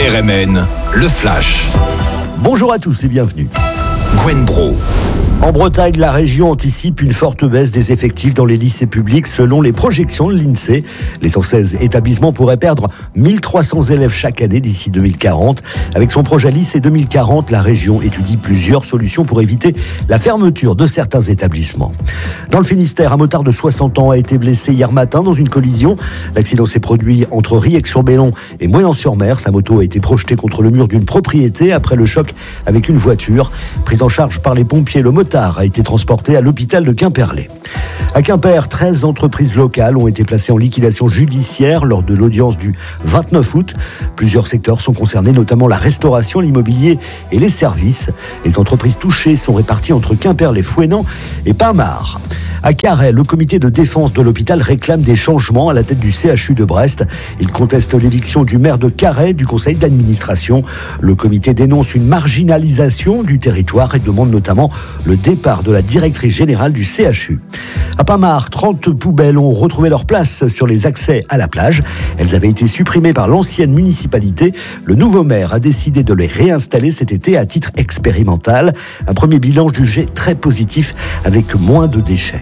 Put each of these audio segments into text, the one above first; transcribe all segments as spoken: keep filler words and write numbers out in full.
R M N, le Flash. Bonjour à tous et bienvenue. Gwen Bro. En Bretagne, la région anticipe une forte baisse des effectifs dans les lycées publics selon les projections de l'INSEE. Les cent seize établissements pourraient perdre mille trois cents élèves chaque année d'ici deux mille quarante. Avec son projet Lycée deux mille quarante, la région étudie plusieurs solutions pour éviter la fermeture de certains établissements. Dans le Finistère, un motard de soixante ans a été blessé hier matin dans une collision. L'accident s'est produit entre Riec-sur-Bellon et Moyen-sur-Mer. Sa moto a été projetée contre le mur d'une propriété après le choc avec une voiture. Prise en charge par les pompiers, le motard a été transporté à l'hôpital de Quimperlé. À Quimper, treize entreprises locales ont été placées en liquidation judiciaire lors de l'audience du vingt-neuf août. Plusieurs secteurs sont concernés, notamment la restauration, l'immobilier et les services. Les entreprises touchées sont réparties entre Quimperlé-Fouesnant et Pinmar. À Carhaix, le comité de défense de l'hôpital réclame des changements à la tête du C H U de Brest. Il conteste l'éviction du maire de Carhaix du conseil d'administration. Le comité dénonce une marginalisation du territoire et demande notamment le départ de la directrice générale du C H U. À Pinmar, trente poubelles ont retrouvé leur place sur les accès à la plage. Elles avaient été supprimées par l'ancienne municipalité. Le nouveau maire a décidé de les réinstaller cet été à titre expérimental. Un premier bilan jugé très positif avec moins de déchets.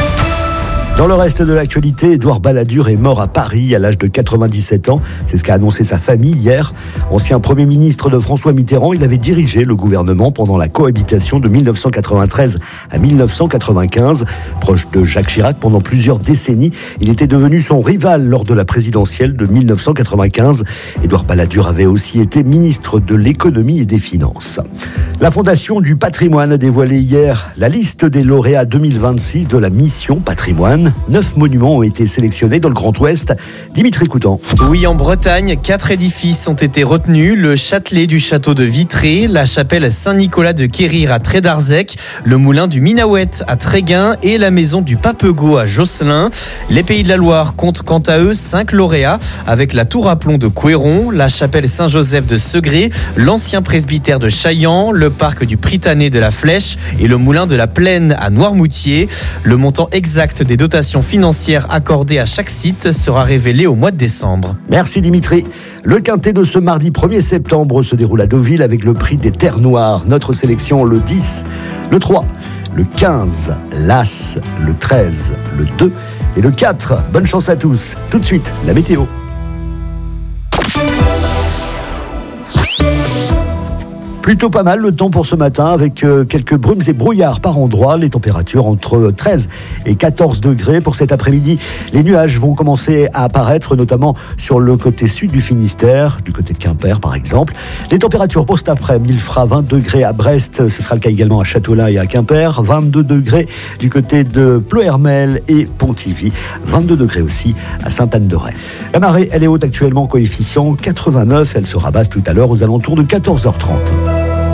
Dans le reste de l'actualité, Édouard Balladur est mort à Paris à l'âge de quatre-vingt-dix-sept ans. C'est ce qu'a annoncé sa famille hier. Ancien Premier ministre de François Mitterrand, il avait dirigé le gouvernement pendant la cohabitation de mille neuf cent quatre-vingt-treize à mille neuf cent quatre-vingt-quinze. Proche de Jacques Chirac pendant plusieurs décennies, il était devenu son rival lors de la présidentielle de mille neuf cent quatre-vingt-quinze. Édouard Balladur avait aussi été ministre de l'économie et des finances. La Fondation du patrimoine a dévoilé hier la liste des lauréats deux mille vingt-six de la mission patrimoine. Neuf monuments ont été sélectionnés dans le Grand Ouest. Dimitri Coutan. Oui, en Bretagne, quatre édifices ont été retenus. Le Châtelet du château de Vitré, la chapelle Saint-Nicolas de Quérir à Trédarzec, le moulin du Minahouette à Tréguin et la maison du Papegau à Josselin. Les Pays de la Loire comptent quant à eux cinq lauréats avec la tour à plomb de Couéron, la chapelle Saint-Joseph de Segré, l'ancien presbytère de Chaillan, le parc du Pritané de la Flèche et le moulin de la Plaine à Noirmoutier. Le montant exact des dotations financières accordées à chaque site sera révélé au mois de décembre. Merci Dimitri. Le quintet de ce mardi premier septembre se déroule à Deauville avec le prix des Terres Noires. Notre sélection, le dix, le trois, le quinze, l'As, le treize, le deux et le quatre. Bonne chance à tous. Tout de suite, la météo. Plutôt pas mal le temps pour ce matin avec euh, quelques brumes et brouillards par endroits. Les températures entre treize et quatorze degrés pour cet après-midi. Les nuages vont commencer à apparaître notamment sur le côté sud du Finistère, du côté de Quimper par exemple. Les températures pour cet après-midi, il fera vingt degrés à Brest, ce sera le cas également à Châteaulin et à Quimper. vingt-deux degrés du côté de Ploërmel et Pontivy. vingt-deux degrés aussi à Sainte-Anne-de-Ray. La marée, elle est haute actuellement, coefficient quatre-vingt-neuf. Elle sera basse tout à l'heure aux alentours de quatorze heures trente.